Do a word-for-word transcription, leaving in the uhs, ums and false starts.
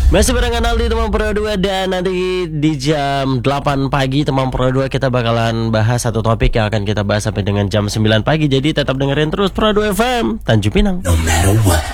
Masih barengan Aldi teman Pro dua, dan nanti di jam delapan pagi teman Pro dua kita bakalan bahas satu topik yang akan kita bahas sampai dengan jam sembilan pagi. Jadi tetap dengerin terus Pro dua F M Tanjung Pinang. No matter what.